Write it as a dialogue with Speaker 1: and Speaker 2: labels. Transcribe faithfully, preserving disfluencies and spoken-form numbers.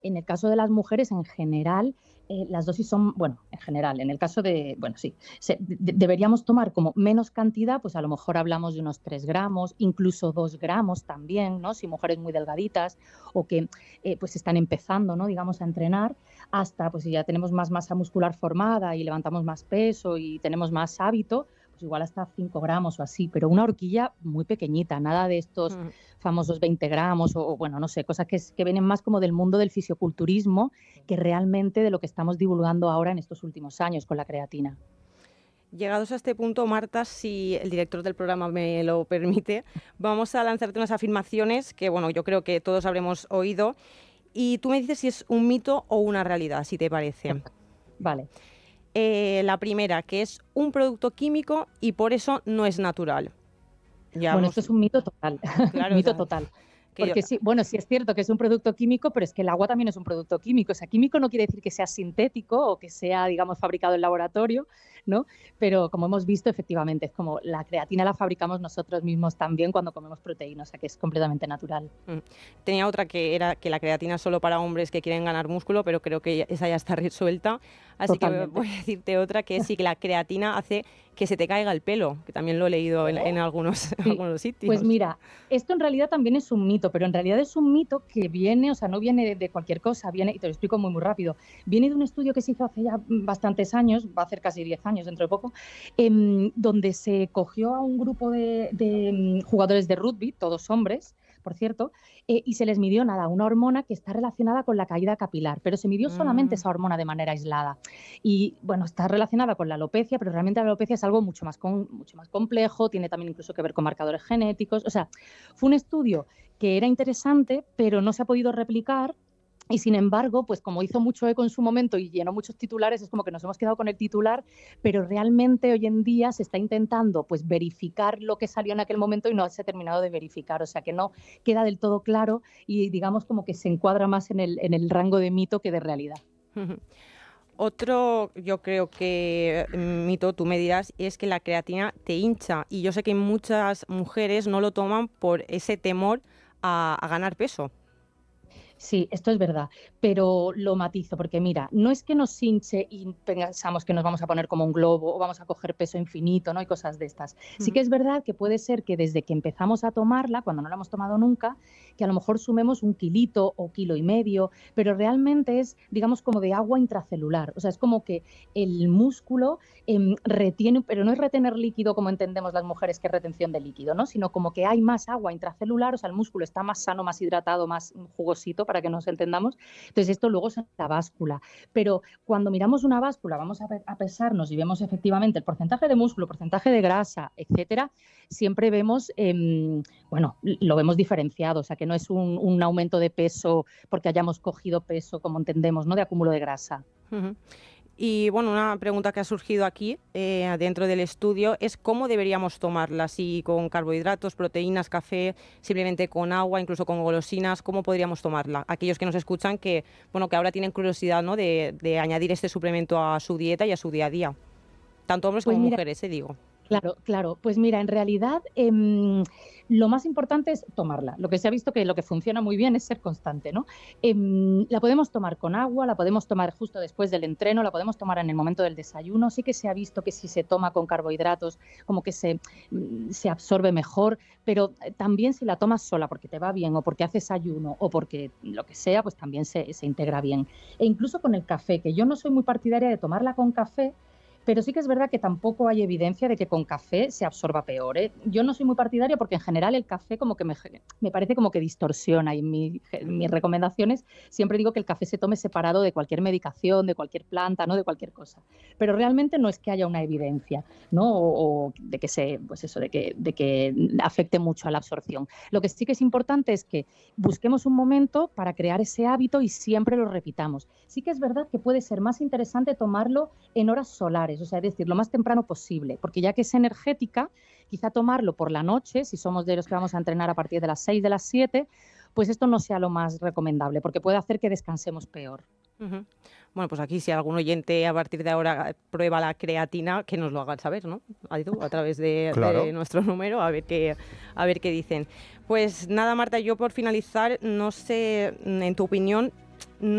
Speaker 1: En el caso de las mujeres, en general, eh, las dosis son, bueno, en general, en el caso de, bueno, sí, se, de, deberíamos tomar como menos cantidad, pues a lo mejor hablamos de unos tres gramos, incluso dos gramos también, ¿no? Si mujeres muy delgaditas o que eh, pues están empezando, ¿no? Digamos, a entrenar, hasta pues si ya tenemos más masa muscular formada y levantamos más peso y tenemos más hábito, pues igual hasta cinco gramos o así, pero una horquilla muy pequeñita, nada de estos
Speaker 2: Ujú.
Speaker 1: famosos veinte gramos o, o bueno, no sé, cosas que, que vienen más como del mundo del fisioculturismo que realmente de lo que estamos divulgando ahora en estos últimos años con la creatina.
Speaker 2: Llegados a este punto, Marta, si el director del programa me lo permite, vamos a lanzarte unas afirmaciones que, bueno, yo creo que todos habremos oído y tú me dices si es un mito o una realidad, si te parece.
Speaker 1: Vale.
Speaker 2: Eh, la primera, que es un producto químico y por eso no es natural. Ya
Speaker 1: Bueno, esto
Speaker 2: hemos,
Speaker 1: es un mito total,
Speaker 2: claro, o
Speaker 1: mito
Speaker 2: sea,
Speaker 1: total.
Speaker 2: que yo,
Speaker 1: Porque sí, bueno, sí es cierto que es un producto químico, pero es que el agua también es un producto químico. O sea, químico no quiere decir que sea sintético o que sea, digamos, fabricado en laboratorio, ¿no? Pero como hemos visto, efectivamente, es como la creatina la fabricamos nosotros mismos también cuando comemos proteína, o sea, que es completamente natural.
Speaker 2: mm, tenía otra que era que la creatina es solo para hombres que quieren ganar músculo, pero creo que ya- esa ya está resuelta. Así que
Speaker 1: Totalmente.
Speaker 2: voy a decirte otra que es sí que la creatina hace que se te caiga el pelo, que también lo he leído en, en algunos, en
Speaker 1: Sí,
Speaker 2: algunos
Speaker 1: pues
Speaker 2: sitios.
Speaker 1: mira, esto en realidad también es un mito, pero en realidad es un mito que viene, o sea, no viene de, de cualquier cosa, viene, y te lo explico muy, muy rápido, viene de un estudio que se hizo hace ya bastantes años, va a hacer casi diez años dentro de poco, em, donde se cogió a un grupo de, de em, jugadores de rugby, todos hombres, por cierto, eh, y se les midió nada, una hormona que está relacionada con la caída capilar, pero se midió solamente
Speaker 2: Mm,
Speaker 1: esa hormona de manera aislada. Y bueno, está relacionada con la alopecia, pero realmente la alopecia es algo mucho más, con, mucho más complejo, tiene también incluso que ver con marcadores genéticos. O sea, fue un estudio que era interesante, pero no se ha podido replicar. Y sin embargo, pues como hizo mucho eco en su momento y llenó muchos titulares, es como que nos hemos quedado con el titular, pero realmente hoy en día se está intentando pues verificar lo que salió en aquel momento y no se ha terminado de verificar, o sea que no queda del todo claro y digamos como que se encuadra más en el, en el rango de mito que de realidad.
Speaker 2: ujú. Otro, yo creo que mm, mito, tú me dirás, es que la creatina te hincha. Y yo sé que muchas mujeres no lo toman por ese temor a, a ganar peso.
Speaker 1: Sí, esto es verdad, pero lo matizo porque mira, no es que nos hinche y pensamos que nos vamos a poner como un globo o vamos a coger peso infinito, ¿no? Y cosas de estas. Sí
Speaker 2: Ujú.
Speaker 1: que es verdad que puede ser que desde que empezamos a tomarla, cuando no la hemos tomado nunca, que a lo mejor sumemos un kilito o kilo y medio, pero realmente es, digamos, como de agua intracelular. O sea, es como que el músculo eh, retiene, pero no es retener líquido como entendemos las mujeres que es retención de líquido, ¿no? Sino como que hay más agua intracelular, o sea, el músculo está más sano, más hidratado, más jugosito para que nos entendamos. Entonces, esto luego es la báscula. Pero cuando miramos una báscula, vamos a, a pesarnos y vemos efectivamente el porcentaje de músculo, porcentaje de grasa, etcétera, siempre vemos, eh, bueno, lo vemos diferenciado, o sea, que no es un, un aumento de peso porque hayamos cogido peso, como entendemos, ¿no? De acúmulo de grasa.
Speaker 2: Ujú. Y bueno, una pregunta que ha surgido aquí eh, dentro del estudio es cómo deberíamos tomarla, si con carbohidratos, proteínas, café, simplemente con agua, incluso con golosinas, ¿cómo podríamos tomarla? Aquellos que nos escuchan que, bueno, que ahora tienen curiosidad, ¿no? de, de añadir este suplemento a su dieta y a su día a día, tanto hombres
Speaker 1: Pues
Speaker 2: como
Speaker 1: mira,
Speaker 2: mujeres, eh, digo.
Speaker 1: claro, claro. Pues mira, en realidad eh, lo más importante es tomarla. Lo que se ha visto que lo que funciona muy bien es ser constante, ¿no? Eh, la podemos tomar con agua, la podemos tomar justo después del entreno, la podemos tomar en el momento del desayuno. Sí que se ha visto que si se toma con carbohidratos, como que se, mm, se absorbe mejor, pero también si la tomas sola porque te va bien o porque haces ayuno o porque lo que sea, pues también se, se integra bien. E incluso con el café, que yo no soy muy partidaria de tomarla con café, pero sí que es verdad que tampoco hay evidencia de que con café se absorba peor, ¿eh? Yo no soy muy partidaria porque en general el café como que me, me parece como que distorsiona y en, mi, en mis recomendaciones siempre digo que el café se tome separado de cualquier medicación, de cualquier planta, ¿no? De cualquier cosa. Pero realmente no es que haya una evidencia, ¿no? O, o de que se, pues eso, de que, de que afecte mucho a la absorción. Lo que sí que es importante es que busquemos un momento para crear ese hábito y siempre lo repitamos. Sí que es verdad que puede ser más interesante tomarlo en horas solares, o sea, es decir, lo más temprano posible, porque ya que es energética, quizá tomarlo por la noche, si somos de los que vamos a entrenar a partir de las seis, de las siete, pues esto no sea lo más recomendable, porque puede hacer que descansemos peor.
Speaker 2: Ujú. Bueno, pues aquí si algún oyente a partir de ahora prueba la creatina, que nos lo hagan saber, ¿no? Ahí tú, a través de, de
Speaker 3: Claro.
Speaker 2: nuestro número, a ver qué, a ver qué dicen. Pues nada, Marta, yo por finalizar, no sé, en tu opinión,